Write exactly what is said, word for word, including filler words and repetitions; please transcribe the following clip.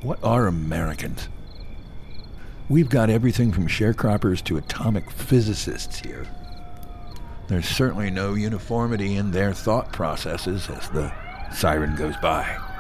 What are Americans? We've got everything from sharecroppers to atomic physicists here. There's certainly no uniformity in their thought processes as the siren goes by.